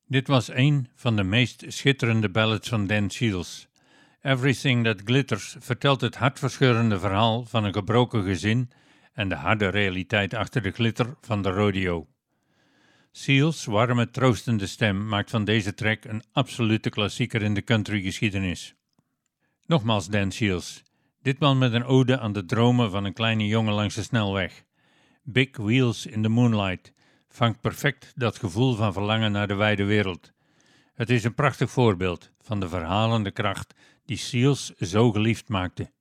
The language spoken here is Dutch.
Dit was een van de meest schitterende ballads van Dan Shields. Everything That Glitters vertelt het hartverscheurende verhaal van een gebroken gezin en de harde realiteit achter de glitter van de rodeo. Shields' warme, troostende stem maakt van deze track een absolute klassieker in de countrygeschiedenis. Nogmaals Dan Shields, ditmaal met een ode aan de dromen van een kleine jongen langs de snelweg. Big Wheels in the Moonlight vangt perfect dat gevoel van verlangen naar de wijde wereld. Het is een prachtig voorbeeld van de verhalende kracht die Shields zo geliefd maakte.